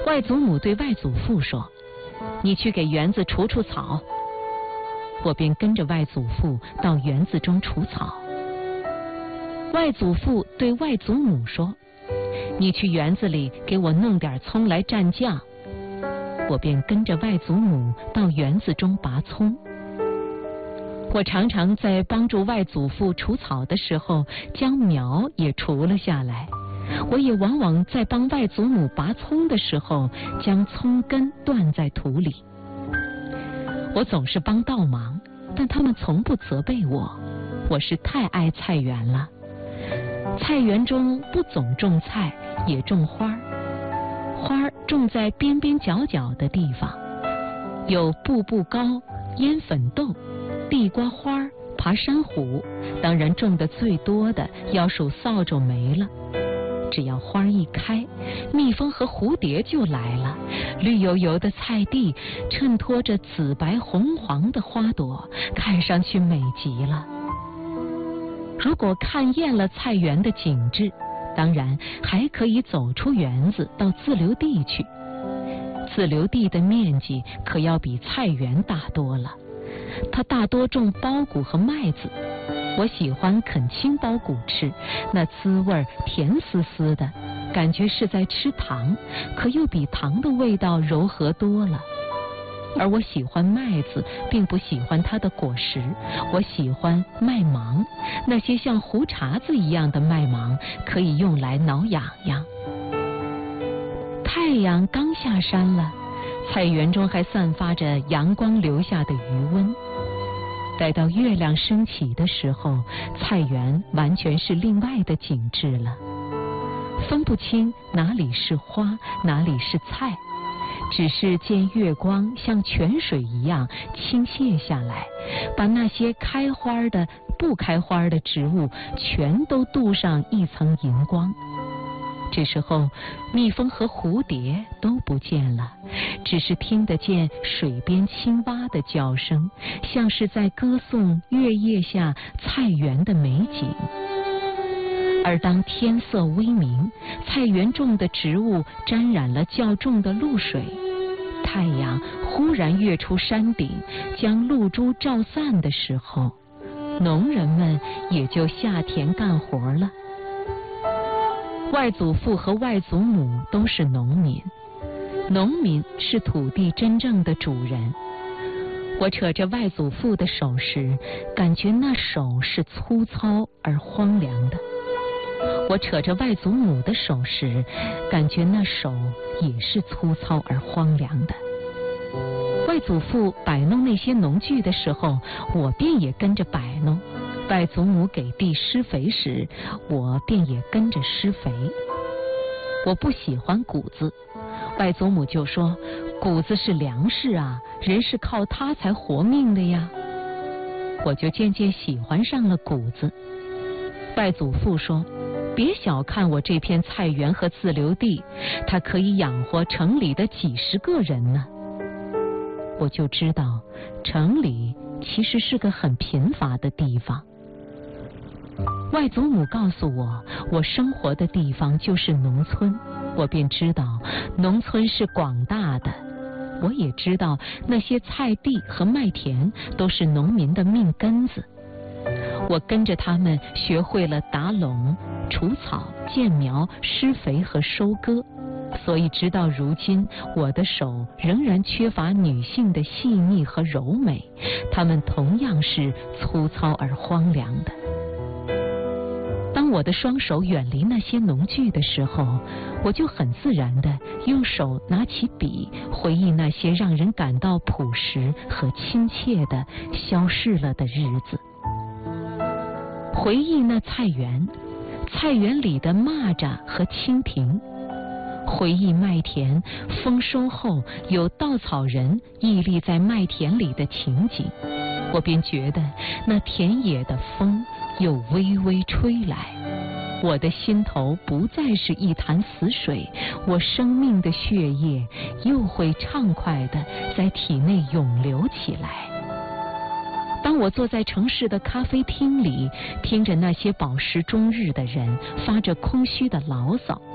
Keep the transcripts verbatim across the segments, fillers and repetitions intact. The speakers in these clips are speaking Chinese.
外祖母对外祖父说：“你去给园子除除草。”我便跟着外祖父到园子中除草。外祖父对外祖母说：“你去园子里给我弄点葱来蘸酱。”我便跟着外祖母到园子中拔葱。我常常在帮助外祖父除草的时候，将苗也除了下来。我也往往在帮外祖母拔葱的时候，将葱根断在土里。我总是帮倒忙，但他们从不责备我。我是太爱菜园了。菜园中不总种菜，也种花儿。花儿种在边边角角的地方，有步步高、烟粉豆、地瓜花、爬山虎，当然种的最多的要数扫帚梅了。只要花一开，蜜蜂和蝴蝶就来了。绿油油的菜地衬托着紫白红黄的花朵，看上去美极了。如果看厌了菜园的景致，当然还可以走出园子到自留地去。自留地的面积可要比菜园大多了，它大多种苞谷和麦子。我喜欢啃青苞谷吃，那滋味甜丝丝的，感觉是在吃糖，可又比糖的味道柔和多了。而我喜欢麦子，并不喜欢它的果实，我喜欢麦芒，那些像胡茬子一样的麦芒，可以用来挠痒痒。太阳刚下山了，菜园中还散发着阳光留下的余温。待到月亮升起的时候，菜园完全是另外的景致了，分不清哪里是花，哪里是菜，只是见月光像泉水一样倾泻下来，把那些开花的、不开花的植物全都镀上一层银光。这时候，蜜蜂和蝴蝶都不见了，只是听得见水边青蛙的叫声，像是在歌颂月夜下菜园的美景。而当天色微明，菜园中的植物沾染了较重的露水，太阳忽然跃出山顶，将露珠照散的时候，农人们也就下田干活了。外祖父和外祖母都是农民，农民是土地真正的主人。我扯着外祖父的手时，感觉那手是粗糙而荒凉的；我扯着外祖母的手时，感觉那手也是粗糙而荒凉的。外祖父摆弄那些农具的时候，我便也跟着摆弄；外祖母给地施肥时，我便也跟着施肥。我不喜欢谷子，外祖母就说：“谷子是粮食啊，人是靠它才活命的呀。”我就渐渐喜欢上了谷子。外祖父说：“别小看我这片菜园和自留地，它可以养活城里的几十个人呢。”我就知道，城里其实是个很贫乏的地方。外祖母告诉我，我生活的地方就是农村，我便知道农村是广大的。我也知道那些菜地和麦田都是农民的命根子。我跟着他们学会了打垄、除草、建苗、施肥和收割，所以直到如今，我的手仍然缺乏女性的细腻和柔美，她们同样是粗糙而荒凉的。当我的双手远离那些农具的时候，我就很自然地用手拿起笔，回忆那些让人感到朴实和亲切的消逝了的日子。回忆那菜园，菜园里的蚂蚱和蜻蜓，回忆麦田丰收后有稻草人屹立在麦田里的情景，我便觉得那田野的风又微微吹来，我的心头不再是一潭死水，我生命的血液又会畅快地在体内涌流起来。当我坐在城市的咖啡厅里，听着那些饱食终日的人发着空虚的牢骚，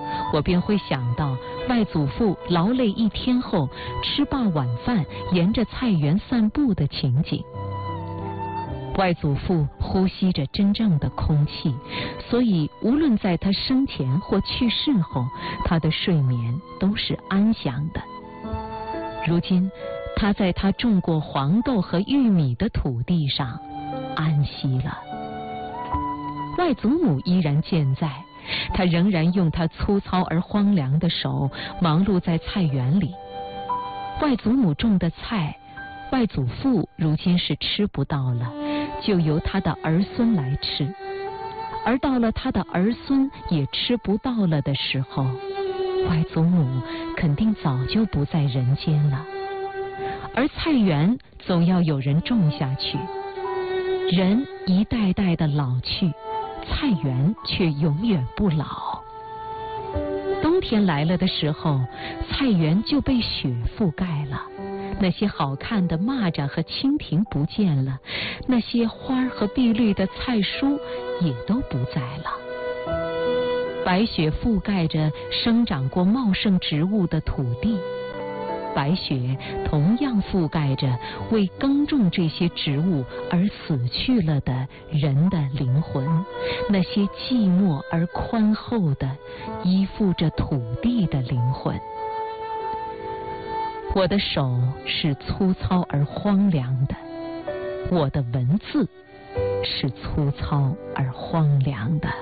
我便会想到外祖父劳累一天后吃罢晚饭，沿着菜园散步的情景。外祖父呼吸着真正的空气，所以无论在他生前或去世后，他的睡眠都是安详的。如今他在他种过黄豆和玉米的土地上安息了。外祖母依然健在，他仍然用他粗糙而荒凉的手忙碌在菜园里。外祖母种的菜，外祖父如今是吃不到了，就由他的儿孙来吃。而到了他的儿孙也吃不到了的时候，外祖母肯定早就不在人间了。而菜园总要有人种下去，人一代代的老去，菜园却永远不老。冬天来了的时候，菜园就被雪覆盖了，那些好看的蚂蚱和蜻蜓不见了，那些花和碧绿的菜蔬也都不在了。白雪覆盖着生长过茂盛植物的土地，白雪同样覆盖着为耕种这些植物而死去了的人的灵魂，那些寂寞而宽厚的依附着土地的灵魂。我的手是粗糙而荒凉的，我的文字是粗糙而荒凉的。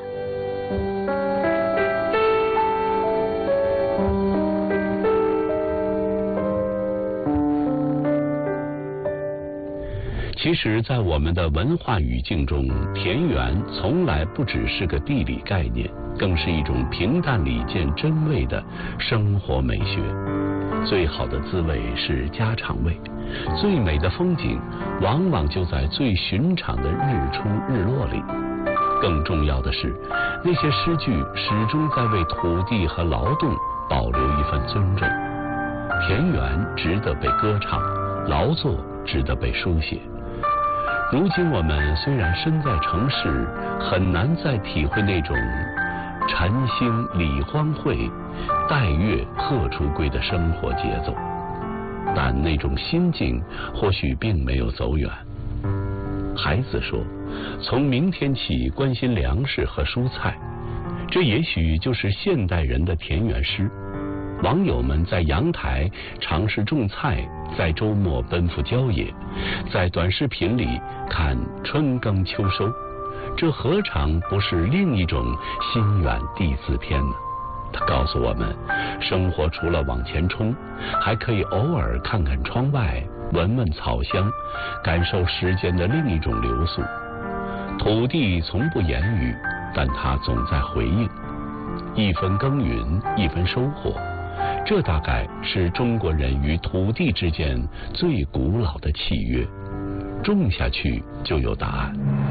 其实在我们的文化语境中，田园从来不只是个地理概念，更是一种平淡里见真味的生活美学。最好的滋味是家常味，最美的风景往往就在最寻常的日出日落里。更重要的是，那些诗句始终在为土地和劳动保留一份尊重。田园值得被歌唱，劳作值得被书写。如今我们虽然身在城市，很难再体会那种晨兴理荒秽，待月荷锄归的生活节奏，但那种心境或许并没有走远。孩子说，从明天起关心粮食和蔬菜，这也许就是现代人的田园诗。网友们在阳台尝试种菜，在周末奔赴郊野，在短视频里看春耕秋收，这何尝不是另一种心远地自偏呢？他告诉我们，生活除了往前冲，还可以偶尔看看窗外，闻闻草香，感受时间的另一种流速。土地从不言语，但它总在回应。一分耕耘，一分收获，这大概是中国人与土地之间最古老的契约。种下去就有答案。